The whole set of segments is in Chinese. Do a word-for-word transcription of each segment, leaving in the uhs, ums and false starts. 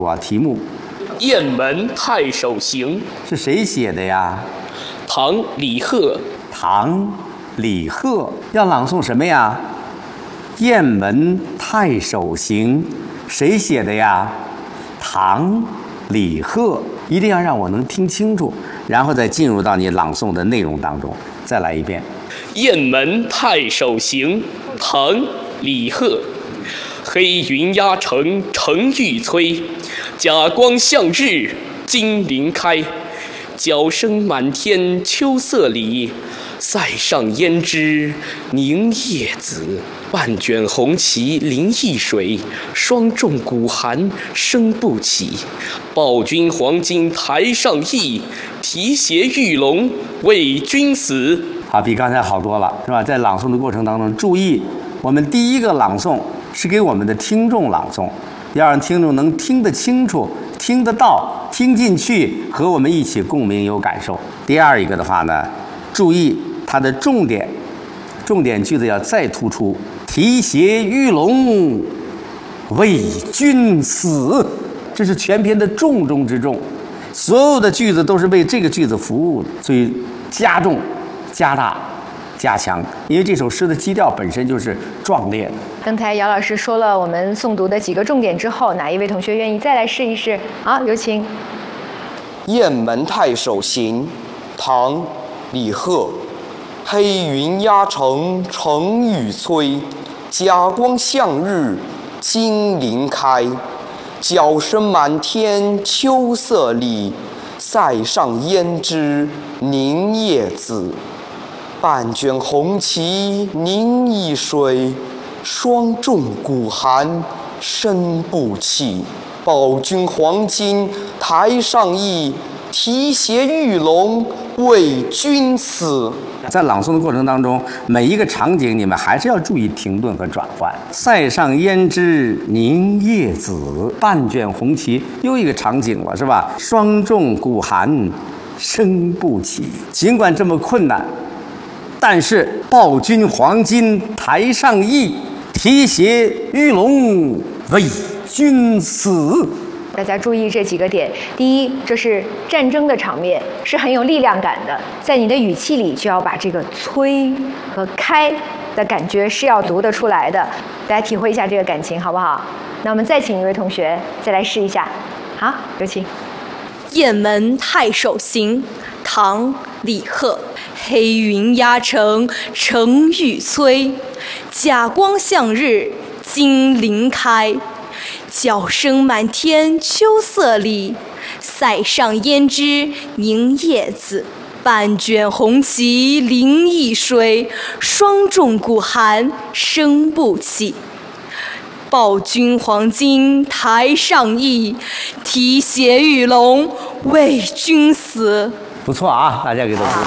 我题目 《雁门太守行》 是谁写的呀？ 唐李贺。 唐李贺要朗诵什么呀？《雁门太守行》，谁写的呀？唐李贺。一定要让我能听清楚，然后再进入到你朗诵的内容当中。再来一遍。 《雁门太守行》唐李贺。黑云压城城欲摧，甲光向日金鳞开。角声满天秋色里，塞上胭脂凝夜紫。半卷红旗临易水，霜重鼓寒声不起。报君黄金台上意，提携玉龙为君死。 好，比刚才好多了，是吧？在朗诵的过程当中，注意，我们第一个朗诵是给我们的听众朗诵，要让听众能听得清楚、听得到、听进去，和我们一起共鸣有感受。第二一个的话呢，注意它的重点，重点句子要再突出。提携玉龙为君死，这是全篇的重中之重，所有的句子都是为这个句子服务的，所以加重、加大、加强，因为这首诗的基调本身就是壮烈的。 刚才姚老师说了我们诵读的几个重点之后，哪一位同学愿意再来试一试？好，有请。 《雁门太守行》唐·李贺。黑云压城城欲摧，甲光向日金鳞开。角声满天秋色里，塞上胭脂凝夜紫。半卷红旗凝易水，霜重鼓寒声不起。报君黄金台上意，提携玉龙为君死。 在朗诵的过程当中，每一个场景你们还是要注意停顿和转换。塞上胭脂凝夜紫，半卷红旗，又一个场景了，是吧？霜重鼓寒声不起。尽管这么困难，但是报君黄金台上意，提携玉龙为君死。 大家注意这几个点。第一，这是战争的场面，是很有力量感的，在你的语气里就要把这个催和开的感觉是要读得出来的，大家体会一下这个感情好不好？那我们再请一位同学再来试一下。好，有请。《 雁门太守行》唐·李贺。黑云压城城欲摧，甲光向日金鳞开。角声满天秋色里，塞上胭脂凝夜紫。半卷红旗临易水，霜重鼓寒声不起。报君黄金台上意，提携玉龙为君死。 不错啊，大家给他鼓掌。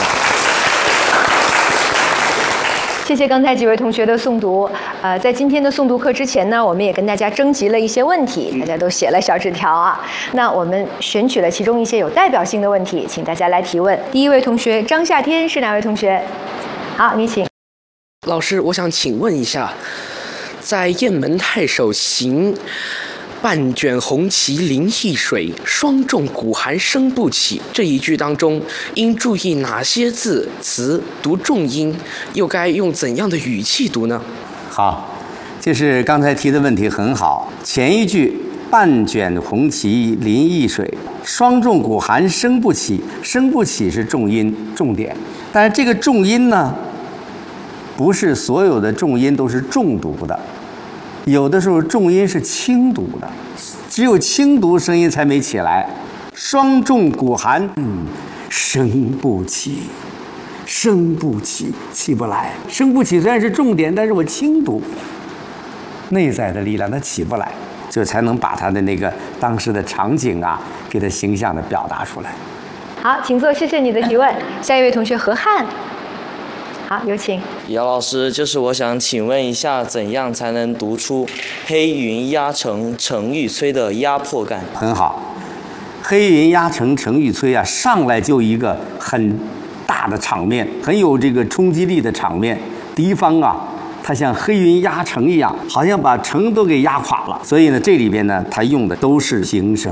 谢谢刚才几位同学的诵读。呃，在今天的诵读课之前呢，我们也跟大家征集了一些问题，大家都写了小纸条啊。那我们选取了其中一些有代表性的问题，请大家来提问。第一位同学张夏天是哪位同学？好，你请。 老师，我想请问一下，在《雁门太守行》半卷红旗临易水，霜重鼓寒声不起这一句当中，应注意哪些字词读重音，又该用怎样的语气读呢？ 好，这是刚才提的问题很好。前一句半卷红旗临易水，霜重鼓寒声不起，声不起是重音重点，但是这个重音呢，不是所有的重音都是重读的，有的时候重音是轻读的，只有轻读声音才没起来。霜重鼓寒，嗯，声不起，声不起，起不来。声不起虽然是重点，但是我轻读，内在的力量它起不来，就才能把它的那个当时的场景啊，给它形象的表达出来。 好，请坐，谢谢你的提问。下一位同学何汉。好，有请。 姚老师，就是我想请问一下，怎样才能读出黑云压城城欲摧的压迫感？ 很好，黑云压城城欲摧啊，上来就一个很大的场面，很有这个冲击力的场面。敌方啊，它像黑云压城一样，好像把城都给压垮了。所以呢，这里边呢，它用的都是形声。